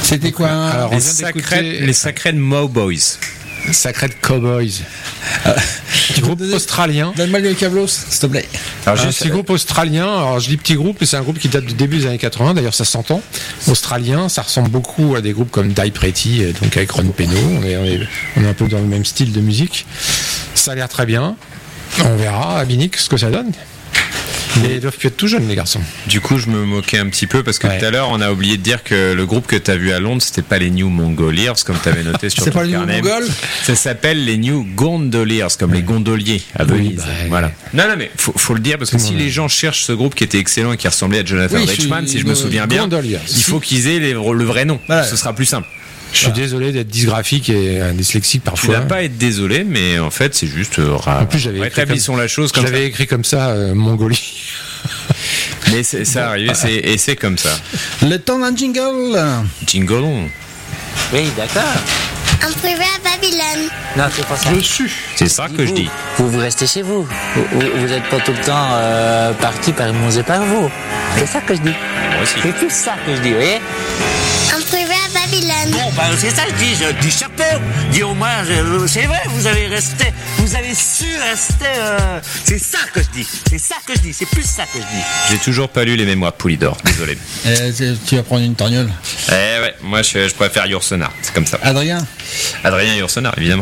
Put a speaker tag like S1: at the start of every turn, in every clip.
S1: C'était quoi
S2: Alors,
S3: Les Sacred Mo Boys.
S2: Sacred Cowboys. Petit groupe australien.
S1: Donne-moi le câblos, s'il te plaît.
S2: Alors, un petit groupe australien. Alors, je dis petit groupe, mais c'est un groupe qui date du début des années 80. D'ailleurs, ça s'entend. Australien, ça ressemble beaucoup à des groupes comme Die Pretty, donc avec Ron Peno. On est un peu dans le même style de musique. Ça a l'air très bien. On verra à Binic ce que ça donne. Mais ils doivent plus être tout jeunes, les garçons.
S3: Du coup, je me moquais un petit peu parce que tout à l'heure, on a oublié de dire que le groupe que tu as vu à Londres, c'était pas les New Mongoliers, comme tu avais noté sur ton carnet.
S1: C'est pas les New Mongols.
S3: Ça s'appelle les New Gondoliers, comme les gondoliers à Venise. Voilà. Non, mais faut le dire parce que si les gens cherchent ce groupe qui était excellent et qui ressemblait à Jonathan Richman, si je me souviens bien, il faut qu'ils aient le vrai nom. Voilà. Ce sera plus simple.
S2: Je suis désolé d'être dysgraphique et dyslexique parfois.
S3: Tu n'as pas à être désolé, mais en fait, c'est juste
S2: en plus,
S3: rétablissons la chose comme ça.
S2: J'avais écrit comme ça, Mongolie.
S3: Mais ça arrive, et c'est comme ça.
S1: Le temps d'un jingle.
S3: Jingle.
S4: Oui, d'accord.
S5: En privé à Babylone.
S4: Non, c'est pas ça.
S3: C'est ça que je dis.
S4: Vous restez chez vous. Vous n'êtes pas tout le temps parti par Mons et par vous. C'est ça que je dis.
S3: Moi aussi.
S4: C'est plus ça que je dis, vous voyez.
S5: En privé à Babylone.
S4: Bon, c'est ça que je dis chapeau. Dis au moins, c'est vrai, vous avez su rester. C'est ça que je dis. C'est plus ça que je dis.
S3: J'ai toujours pas lu les mémoires de Poulidor, désolé.
S1: Tu vas prendre une torgnole.
S3: Ouais, moi je préfère Yourcenar, c'est comme ça.
S1: Adrien
S3: Yourcenar, évidemment.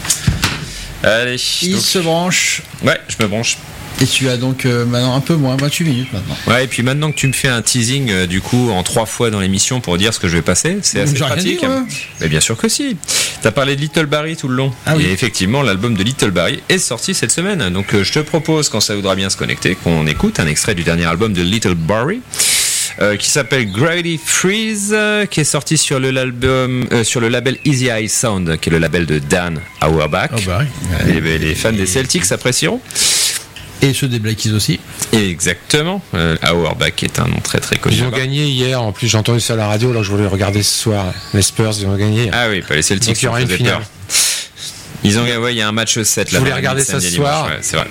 S3: Allez.
S1: Il se branche.
S3: Ouais, je me branche.
S1: Et tu as donc maintenant un peu moins, 28 minutes maintenant.
S3: Ouais, et puis maintenant que tu me fais un teasing du coup en 3 fois dans l'émission pour dire ce que je vais passer, c'est assez pratique.
S1: Dit, ouais.
S3: Mais bien sûr que si. T'as parlé de Little Barry tout le long.
S1: Ah oui.
S3: Et effectivement, l'album de Little Barry est sorti cette semaine. Donc je te propose, quand ça voudra bien se connecter, qu'on écoute un extrait du dernier album de Little Barry. Qui s'appelle Gravity Freeze, qui est sorti sur le label Easy Eye Sound, qui est le label de Dan Auerbach. Les fans des Celtics apprécieront.
S1: Et ceux des Black Keys aussi.
S3: Exactement. Auerbach est un nom très très connu.
S2: Ils ont gagné hier, en plus j'ai entendu ça à la radio, alors je voulais regarder ce soir. Les Spurs, ils ont gagné.
S3: Ah oui, pas les Celtics,
S2: il y aura une finale.
S3: Peur. Ils ont il y a un match 7 là.
S2: Je voulais regarder ça ce soir.
S3: Ouais, c'est vrai.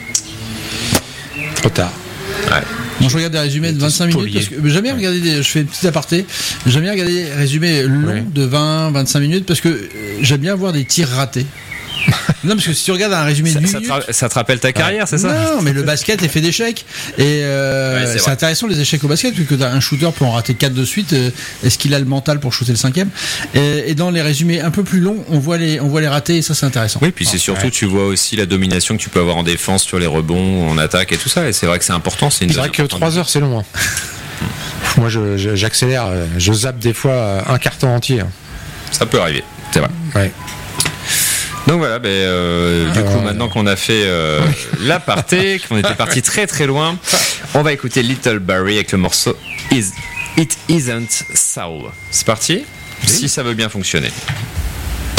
S2: Trop tard.
S3: Ouais.
S1: Bon, je regarde des résumés de 25 minutes parce que j'aime bien regarder je fais une petite aparté, j'aime bien regarder des résumés longs de 20-25 minutes parce que j'aime bien voir des tirs ratés. Non, parce que si tu regardes un résumé de 8 minutes...
S3: Ça te rappelle ta carrière, c'est ça?
S1: Non, mais le basket est fait d'échecs. Et c'est intéressant les échecs au basket, parce que t'as un shooter peut en rater 4 de suite. Est-ce qu'il a le mental pour shooter le 5e? Et dans les résumés un peu plus longs, on voit les ratés, et ça c'est intéressant.
S3: Oui, puis c'est surtout, tu vois aussi la domination que tu peux avoir en défense sur les rebonds, en attaque et tout ça. Et c'est vrai que c'est important. C'est
S2: vrai que 3 heures, c'est long. Hein. Moi, j'accélère. Je zappe des fois un carton entier.
S3: Ça peut arriver, c'est vrai.
S2: Ouais.
S3: Donc voilà, du coup maintenant qu'on a fait l'aparté, qu'on était parti très très loin, on va écouter Little Barry avec le morceau It Isn't So. C'est parti, si ça veut bien fonctionner.